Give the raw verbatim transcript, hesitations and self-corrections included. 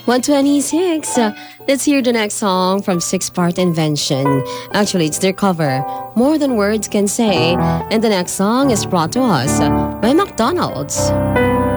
one twenty-six. Uh, let's hear the next song from Six Part Invention. Actually, it's their cover, More Than Words Can Say. And the next song is brought to us by McDonald's.